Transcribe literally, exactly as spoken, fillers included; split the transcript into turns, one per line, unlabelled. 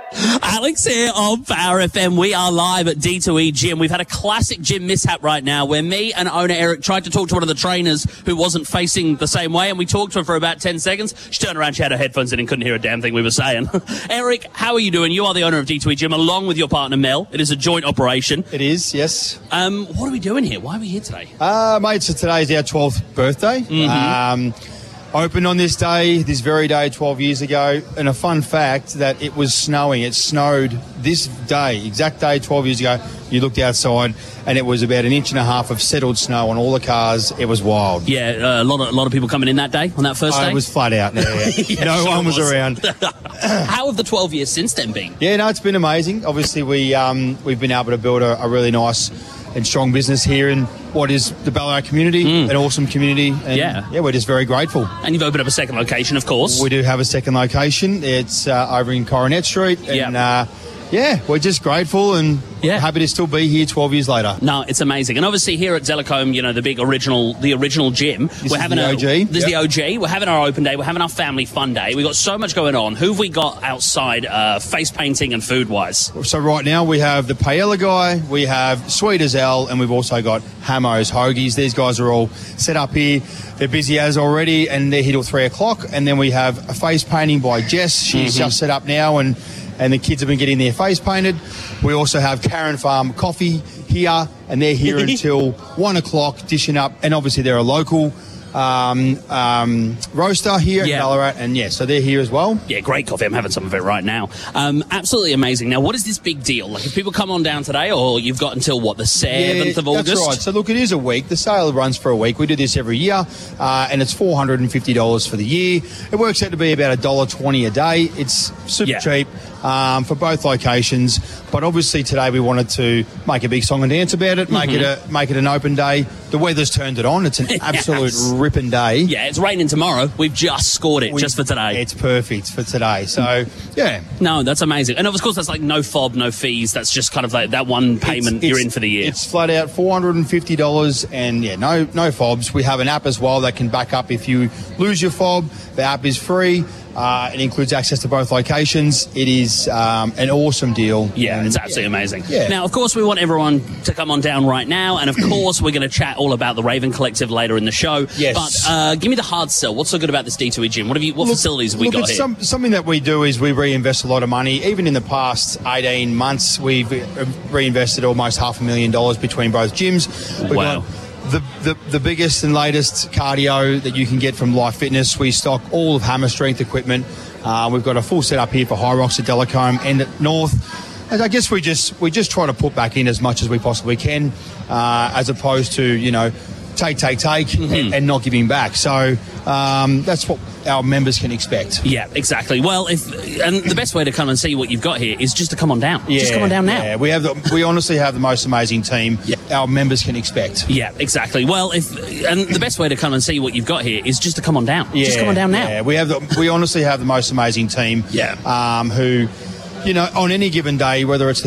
Alex here on Power F M. We are live at D two E Gym. We've had a classic gym mishap right now where me and owner Eric tried to talk to one of the trainers who wasn't facing the same way, and we talked to her for about ten seconds. She turned around, she had her headphones in and couldn't hear a damn thing we were saying. Eric, how are you doing? You are the owner of D two E Gym along with your partner Mel. It is a joint operation.
It is, yes.
Um, what are we doing here? Why are we here today?
Uh, mate, so today's our twelfth birthday.
Mm-hmm.
Um, opened on this day, this very day, twelve years ago. And a fun fact that it was snowing. It snowed this day, exact day, twelve years ago. You looked outside and it was about an inch and a half of settled snow on all the cars. It was wild.
Yeah, uh, a lot of a lot of people coming in that day, on that first day?
I was flat out. Yeah,
yeah,
no
sure
one was,
was
around.
How have the twelve years since then been?
Yeah, no, it's been amazing. Obviously, we, um, we've been able to build a, a really nice and strong business here in what is the Ballarat community, mm. an awesome community. And
yeah.
yeah, we're just very grateful.
And you've opened up a second location, of course.
We do have a second location. It's uh, over in Coronet Street. And
yep.
uh, yeah, we're just grateful and
yeah.
happy to still be here twelve years later.
No, it's amazing. And obviously here at Zellicombe, you know, the big original, the original gym.
This
we're
is
having
the
a,
O G.
This is
yep.
the O G. We're having our open day. We're having our family fun day. We've got so much going on. Who have we got outside uh, face painting and food-wise?
So right now we have the Paella guy, we have Sweet as L, and we've also got Hamos Hoagies. These guys are all set up here. They're busy as already, and they're here till three o'clock. And then we have a face painting by Jess. She's
mm-hmm. just
set up now, and and the kids have been getting their face painted. We also have Karen Farm Coffee here, and they're here until one o'clock, dishing up. And obviously they're a local um, um, roaster here
yeah.
in Ballarat, and yeah, so they're here as well.
Yeah, great coffee. I'm having some of it right now. Um, absolutely amazing. Now, what is this big deal? Like, if people come on down today, or you've got until, what, the seventh
yeah,
of August?
That's right. So, look, it is a week. The sale runs for a week. We do this every year, uh, and it's four hundred fifty dollars for the year. It works out to be about one dollar twenty a day. It's super
yeah.
cheap um, for both locations. But obviously today we wanted to make a big song and dance about it, make
mm-hmm.
it a make it an open day. The weather's turned it on. It's an absolute
yes.
ripping day.
Yeah, it's raining tomorrow. We've just scored it
we,
just for today.
It's perfect for today. So, yeah.
No, that's amazing. And, of course, that's like no fob, no fees. That's just kind of like that one payment
it's,
you're
it's,
in for the year.
It's flat out four hundred fifty dollars and, yeah, no no fobs. We have an app as well that can back up if you lose your fob. The app is free. Uh, it includes access to both locations. It is um, an awesome deal.
Yeah,
and,
it's absolutely
yeah.
amazing.
Yeah.
Now, of course, we want everyone to come on down right now, and of course, we're going to chat all about the Raven Collective later in the show.
Yes.
But uh, give me the hard sell. What's so good about this D two E Gym? What have you? What
look,
facilities have we
look,
got
it's
here?
Some, something that we do is we reinvest a lot of money. Even in the past eighteen months, we've reinvested almost half a million dollars between both gyms. We've
wow.
got The, the the biggest and latest cardio that you can get from Life Fitness. We stock all of Hammer Strength equipment. Uh, we've got a full setup here for High Rocks at Delacombe and at North. And I guess we just we just try to put back in as much as we possibly can, uh, as opposed to, you know, take, take, take, mm-hmm. and, and not giving back. So um, that's what our members can expect.
Yeah, exactly. Well, if and the best way to come and see what you've got here is just to come on down.
Yeah,
just come on down now.
Yeah, we have the, we honestly have the most amazing team
yeah.
our members can expect.
Yeah, exactly. Well, if and the best way to come and see what you've got here is just to come on down.
Yeah,
just come on down now.
Yeah, we have the, we honestly have the most amazing team.
Yeah.
Um, who, you know, on any given day, whether it's the